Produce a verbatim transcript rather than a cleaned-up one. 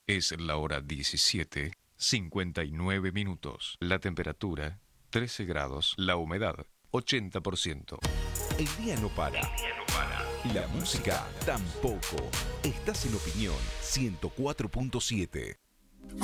Es la hora diecisiete, cincuenta y nueve minutos. La temperatura, trece grados. La humedad, ochenta por ciento. El día no para. La música tampoco. Estás en Opinión ciento cuatro punto siete.